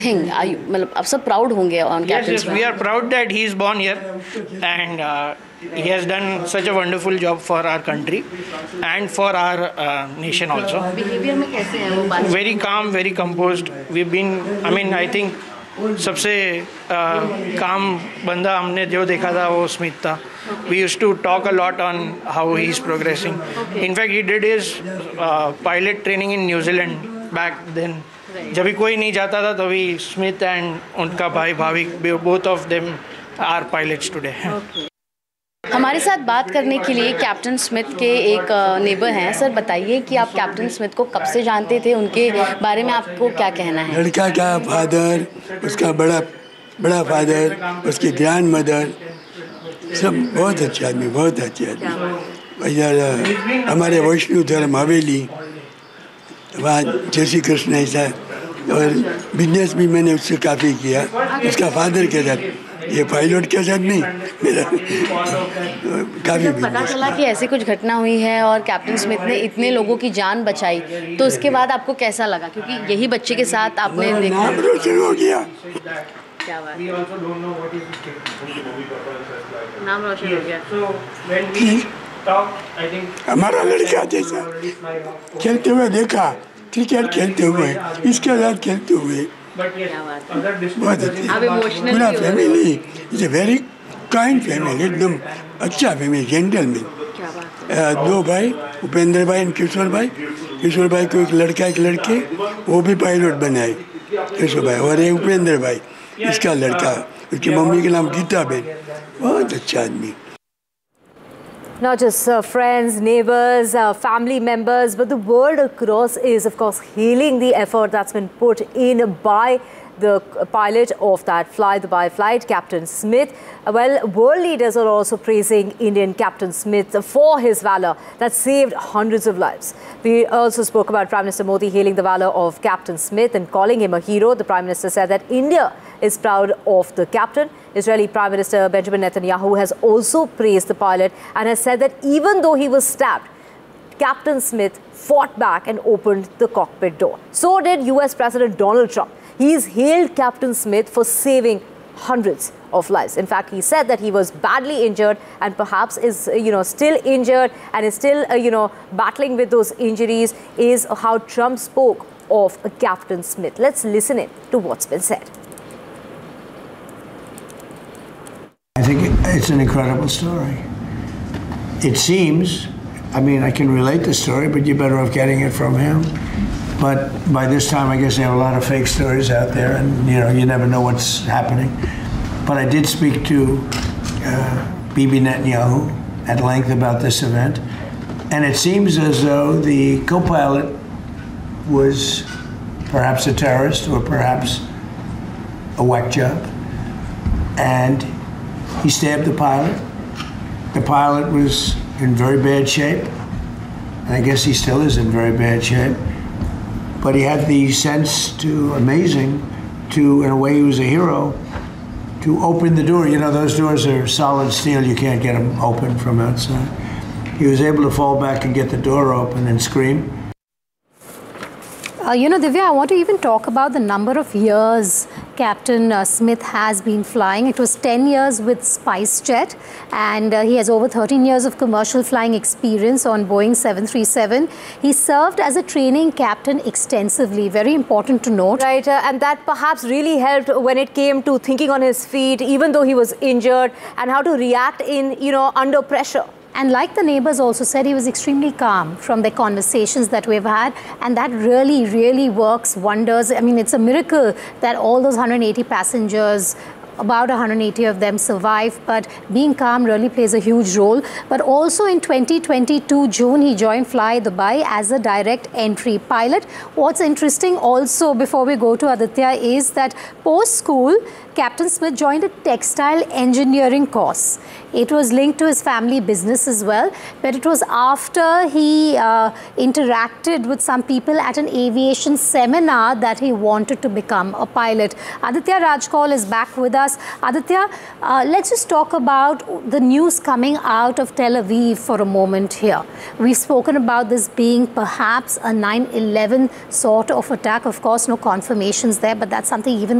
Are you, मतलब आप सब proud होंगे on Yes, captain's yes, we are proud that he is born here, and he has done such a wonderful job for our country and for our nation also. Behavior में कैसे हैं वो बात? Very calm, very composed. We've been, I mean, I think सबसे काम बंदा हमने जो देखा था वो स्मिथ था. We used to talk a lot on how he is progressing. In fact, he did his pilot training in New Zealand back then. जब भी कोई नहीं जाता था तभी स्मिथ एंड उनका भाई Bhavik both of them are pilots today. हमारे साथ बात करने के लिए कैप्टन स्मिथ के एक नेबर हैं. सर बताइए कि आप कैप्टन स्मिथ को कब से जानते थे, उनके बारे में आपको क्या कहना है? लड़का का फादर, उसका बड़ा फादर, उसकी ग्रैंड मदर, सब बहुत अच्छे आदमी, बहुत अच्छे आदमी. इधर हमारे वैष्णव धर्म हवेली वहाँ जय श्री कृष्ण ऐसा, और बिजनेस भी मैंने उससे काफ़ी किया, उसका फादर के साथ. ये पायलट के साथ नहीं, मेरा काफ़ी पता चला कि ऐसी कुछ घटना हुई है और कैप्टन स्मिथ ने इतने लोगों की जान बचाई, तो उसके बाद आपको कैसा लगा? क्योंकि यही बच्चे के साथ आपने नाम रोशन हो गया. क्या बात, नाम रोशन हो गया. हमारा लड़का जैसा खेलते हुए देखा, क्रिकेट खेलते हुए, इसके साथ खेलते हुए, बहुत अच्छी पूरा family. Is a very kind family, एकदम अच्छा फैमिली, जेंटलमैन. दो भाई, उपेंद्र भाई और किशोर भाई को एक लड़का एक लड़के, वो भी पायलट बनाए, किशोर भाई. और ये उपेंद्र भाई इसका लड़का, उसकी मम्मी का नाम गीता बेन, बहुत अच्छा आदमी. Not just friends, neighbors, family members, but the world across is, of course, hailing the effort that's been put in by the pilot of that Fly Dubai flight, Captain Smith. Well, world leaders are also praising Indian Captain Smith for his valor that saved hundreds of lives. We also spoke about Prime Minister Modi hailing the valor of Captain Smith and calling him a hero. The Prime Minister said that India is proud of the captain. Israeli Prime Minister Benjamin Netanyahu has also praised the pilot and has said that even though he was stabbed, Captain Smith fought back and opened the cockpit door. So did US President Donald Trump. He's hailed Captain Smith for saving hundreds of lives. In fact, he said that he was badly injured and perhaps is, still injured and is still, battling with those injuries, is how Trump spoke of Captain Smith. Let's listen in to what's been said. I think it's an incredible story. It seems, I can relate the story, but you're better off getting it from him. But by this time, I guess they have a lot of fake stories out there, and you never know what's happening. But I did speak to Bibi Netanyahu at length about this event, and it seems as though the co-pilot was perhaps a terrorist or perhaps a whack job, and he stabbed the pilot. The pilot was in very bad shape, and I guess he still is in very bad shape. But he had the sense in a way he was a hero, to open the door. Those doors are solid steel, you can't get them open from outside. He was able to fall back and get the door open and scream. Divya, I want to even talk about the number of years Captain Smith has been flying. It was 10 years with SpiceJet, and he has over 13 years of commercial flying experience on Boeing 737. He served as a training captain extensively, very important to note. Right, and that perhaps really helped when it came to thinking on his feet, even though he was injured, and how to react in, under pressure. And like the neighbors also said, he was extremely calm from the conversations that we've had, and that really, really works wonders. It's a miracle that all those 180 passengers, about 180 of them survived, but being calm really plays a huge role. But also in 2022 June, he joined Fly Dubai as a direct entry pilot. What's interesting also, before we go to Aditya, is that post-school, Captain Smith joined a textile engineering course. It was linked to his family business as well, but it was after he interacted with some people at an aviation seminar that he wanted to become a pilot. Aditya Rajkol is back with us. us. Aditya, let's just talk about the news coming out of Tel Aviv for a moment here. We've spoken about this being perhaps a 9/11 sort of attack. Of course, no confirmations there, but that's something even